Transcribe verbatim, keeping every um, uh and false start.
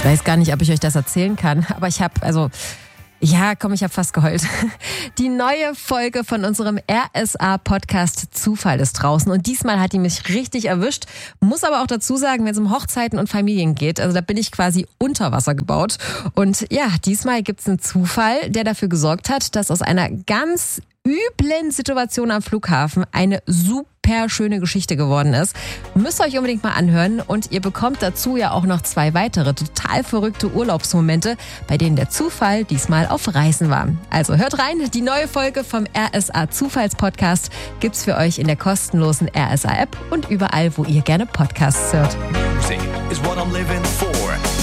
Ich weiß gar nicht, ob ich euch das erzählen kann, aber ich habe, also, ja, komm, ich habe fast geheult. Die neue Folge von unserem R S A-Podcast Zufall ist draußen und diesmal hat die mich richtig erwischt. Muss aber auch dazu sagen, wenn es um Hochzeiten und Familien geht, also da bin ich quasi unter Wasser gebaut. Und ja, diesmal gibt's einen Zufall, der dafür gesorgt hat, dass aus einer ganz üblen Situation am Flughafen eine super schöne Geschichte geworden ist. Müsst ihr euch unbedingt mal anhören und ihr bekommt dazu ja auch noch zwei weitere total verrückte Urlaubsmomente, bei denen der Zufall diesmal auf Reisen war. Also hört rein, die neue Folge vom R S A Zufallspodcast gibt's für euch in der kostenlosen R S A App und überall, wo ihr gerne Podcasts hört. Music is what I'm living for.